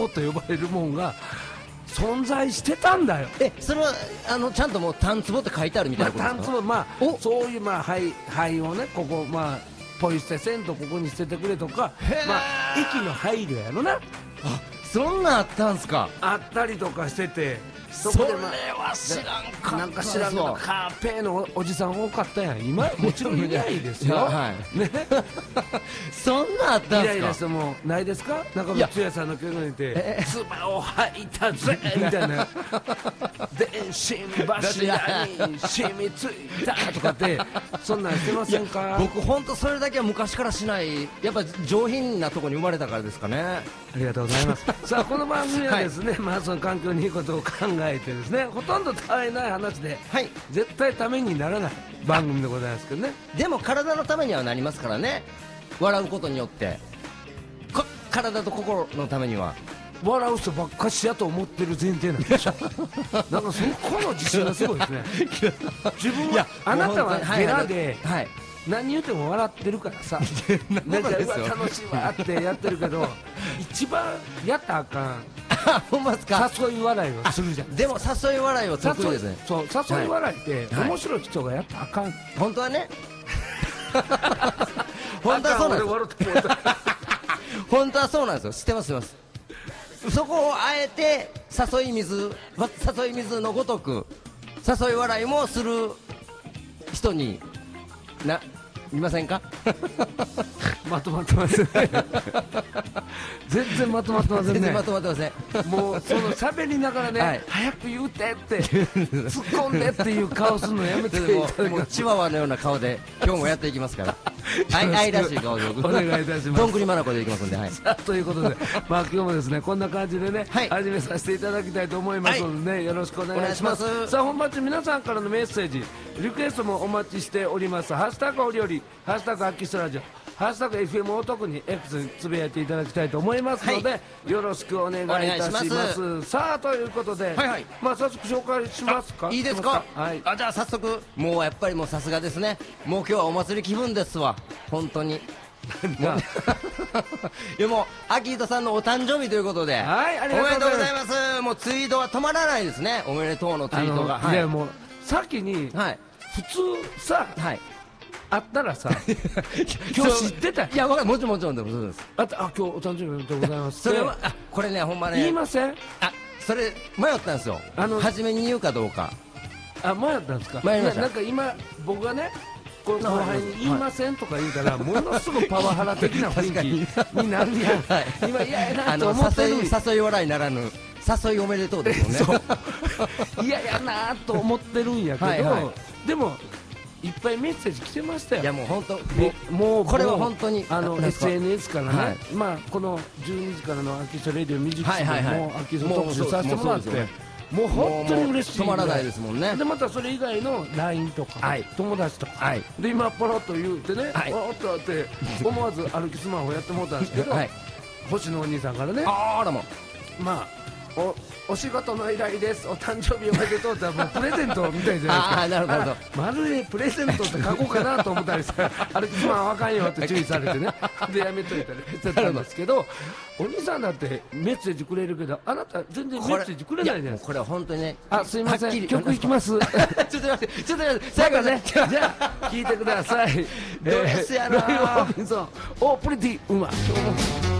壺と呼ばれるもんが存在してたんだよ。 それはちゃんともうタン壺って書いてあるみたいなことですか？ そういう灰をね、ここポイ捨てせんとここに捨ててくれとか、駅の配慮やろな。 そんなんあったんすか？ あったりとかしてて、それは知らんかった。 なんか知らんけどカーペーのおじさん多かったやん。今もちろんいないですよ。ね、 そんなんあったんすか？ いないですもうないですか？中村剛さんの曲にいて唾を吐いたぜみたいな電信柱に染みついたとかってそんなんしてませんか？ 僕本当それだけは昔からしない、やっぱ上品なところに生まれたからですかね。 ありがとうございます。さあこの番組はですね、その環境にいいことを考えてですね、ほとんどたわいない話で、絶対ためにならない番組でございますけどね。 でも体のためにはなりますからね、笑うことによって。体と心のためには笑う人ばっかしやと思ってる前提なんでしょ。なんかそこの自信がすごいですね。自分はあなたはゲラで何言うても笑ってるからさ、なんか楽しいわってやってるけど、一番やったらあかんほんまですか？ 誘い笑いをするじゃん。 でも誘い笑いを得意ですね。 そう、誘い笑いって面白い人がやったらあかん。 本当はね。本当はそうなんです。本当はそうなんですよ。知ってます、知ってます。そこをあえて誘い水のごとく誘い笑いもする人にいませんか？ まとまってますね。全然まとまってませんね。 全然まとまってません。 もうその喋りながらね、早く言うてって突っ込んでっていう顔するのやめていただきます。 もうチワワのような顔で今日もやっていきますから。愛らしい顔でお願いいたします。 どんぐりまなこでいきますんで。 ということで、今日もですねこんな感じでね、始めさせていただきたいと思いますのでね、よろしくお願いします。さあ本町皆さんからのメッセージリクエストもお待ちしております。ハッシュタグおりよりハッシュタグアキスラジオハッシュタグ FM を特に X につぶやいていただきたいと思いますので、よろしくお願いいたします。さあということで、早速紹介しますか？ いいですか？じゃあ早速、もうやっぱりもうさすがですね。もう今日はお祭り気分ですわ、本当に。いやもう秋人さんのお誕生日ということで、 ありがとうございます。 もうツイートは止まらないですね。おめでとうのツイートが。 いやもう先に普通さ、あったらさ、今日知ってた。 いやもちろんそうです。 今日お誕生日おめでとうございます。 それはこれね、ほんまね言いません？ それ迷ったんですよ。初めに言うかどうか。 迷ったんですか？ 迷いました。 なんか今僕がね後輩に言いませんとか言うからものすごくパワハラ的な雰囲気になるやん。今嫌やなと思ってる。 誘い笑いならぬ誘いおめでとうですもんね。 嫌やなと思ってるんやけど、でもいっぱいメッセージ来てましたよ。 いやもう本当、 もうこれは本当に SNS からね、この12時からの秋人レディオミュージックスでも秋人特集させてもらって、もう本当に嬉しい。 止まらないですもんね。 でまたそれ以外の LINE とか友達とかで今ポロッと言うてね、おっとって思わず歩きスマホやってもらったんですけど、星野お兄さんからね、お仕事の依頼です、お誕生日おめでとうってもうプレゼントみたいじゃないですか。 なるほど。 まるでプレゼントって書こうかなと思ったりさ、歩きスマホあかんよって注意されてね、でやめといたりしてたんですけど、お兄さんだってメッセージくれるけどあなた全然メッセージくれないじゃないですか。 これは本当にね。 すいません、曲いきます。ちょっと待って最後ね、 じゃあ聴いてください。 ドレスやな。 ロイ・ホーキンソン、オープリティウーマン。